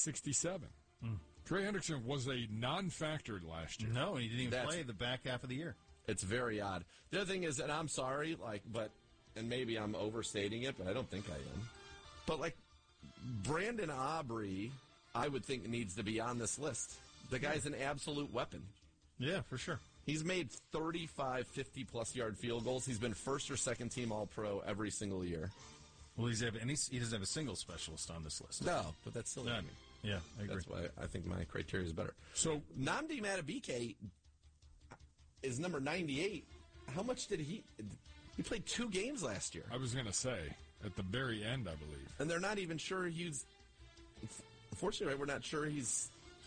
67. Trey Hendrickson was a non-factor last year. No, he didn't even play the back half of the year. It's very odd. The other thing is, and I'm sorry, and maybe I'm overstating it, but I don't think I am. But Brandon Aubrey, I would think needs to be on this list. The guy's an absolute weapon. Yeah, for sure. He's made 35 50-plus yard field goals. He's been first or second team All-Pro every single year. Well, he doesn't have a single specialist on this list. No, but that's silly to me. Yeah, I agree. That's why I think my criteria is better. So Nnamdi Madubuike is number 98. How much did he played 2 games last year. I was going to say, at the very end, I believe. And they're not even sure unfortunately, we're not sure his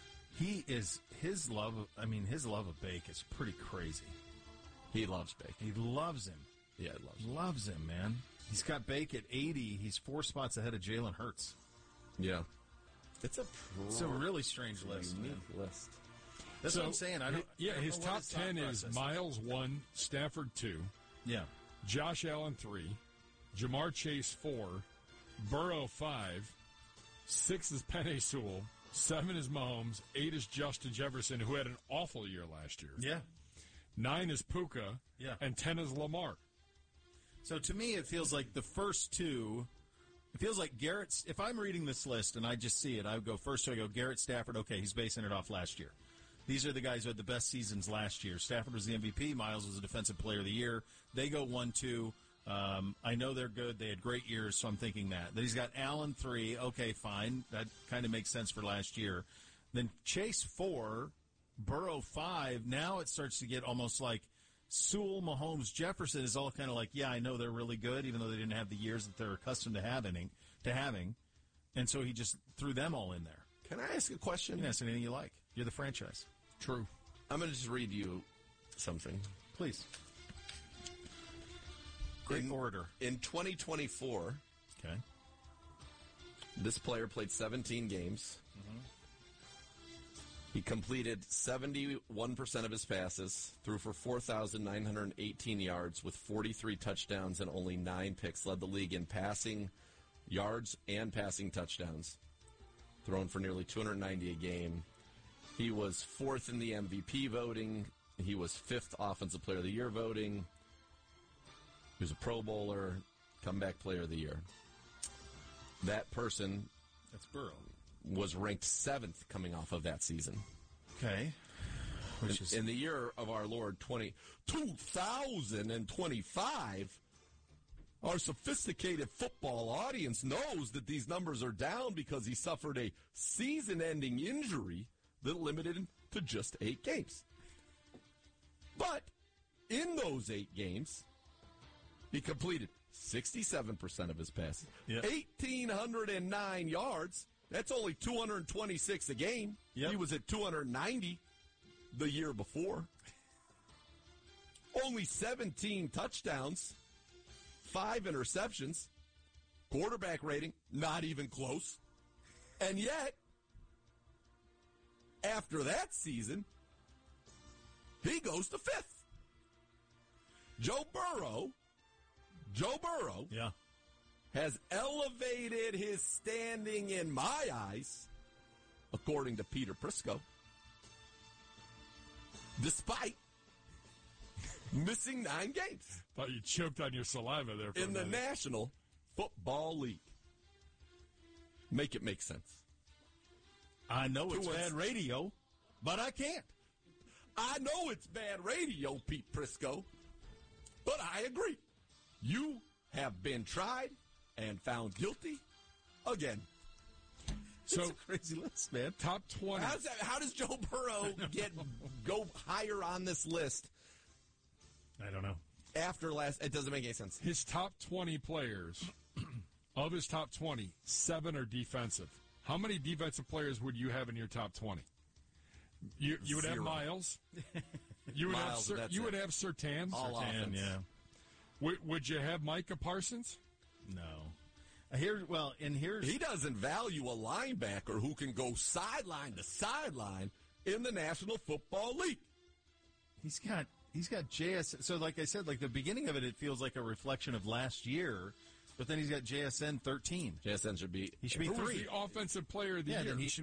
love of Bake is pretty crazy. He loves Bake. He loves him. Yeah, he loves him, man. He's got Bake at 80. He's 4 spots ahead of Jalen Hurts. Yeah. It's a really strange list. Unique list. That's what I'm saying. His top 10 is Miles 1, Stafford 2. Yeah. Josh Allen 3, Jamar Chase 4, Burrow 5, 6 is Penei Sewell, 7 is Mahomes, 8 is Justin Jefferson, who had an awful year last year. Yeah. 9 is Puka, and 10 is Lamar. So to me, it feels like the first two. It feels like Garrett's. If I'm reading this list and I just see it, I would go first. I go Garrett, Stafford. Okay, he's basing it off last year. These are the guys who had the best seasons last year. Stafford was the MVP. Miles was the Defensive Player of the Year. They go 1-2. I know they're good. They had great years, so I'm thinking that. Then he's got Allen 3. Okay, fine. That kind of makes sense for last year. Then Chase 4, Burrow 5. Now it starts to get almost like Sewell, Mahomes, Jefferson is all kind of like, yeah, I know they're really good, even though they didn't have the years that they're accustomed to having. And so he just threw them all in there. Can I ask a question? You can ask anything you like. You're the franchise. True. I'm going to just read you something. Please. Great order. In 2024, okay, this player played 17 games. Mm-hmm. He completed 71% of his passes, threw for 4,918 yards with 43 touchdowns and only 9 picks, led the league in passing yards and passing touchdowns, thrown for nearly 290 a game. He was 4th in the MVP voting. He was 5th Offensive Player of the Year voting. He was a Pro Bowler, Comeback Player of the Year. That person, that's Burrow, was ranked 7th coming off of that season. Okay. Which is in the year of our Lord 2025, our sophisticated football audience knows that these numbers are down because he suffered a season-ending injury that limited him to just 8 games. But in those 8 games, he completed 67% of his passes, 1,809 yards. That's only 226 a game. Yep. He was at 290 the year before. Only 17 touchdowns, 5 interceptions, quarterback rating, not even close. And yet, after that season, he goes to 5th. Joe Burrow has elevated his standing in my eyes, according to Peter Prisco, despite missing 9 games. Thought you choked on your saliva there. In the National Football League. Make it make sense. I know it's bad radio, but I can't. I know it's bad radio, Pete Prisco, but I agree. You have been tried and found guilty again. So it's a crazy list, man. Top 20. How does Joe Burrow go higher on this list? I don't know. After last, it doesn't make any sense. His top 20 players, of his top 20, 7 are defensive. How many defensive players would you have in your top 20? You would have Miles. You would have Surtain. All offense. Yeah. Would you have Micah Parsons? No. He doesn't value a linebacker who can go sideline to sideline in the National Football League. He's got JSN. So like I said, like the beginning of it feels like a reflection of last year, but then he's got JSN 13. JSN should be 3. Who was the Offensive Player of the Year? Then he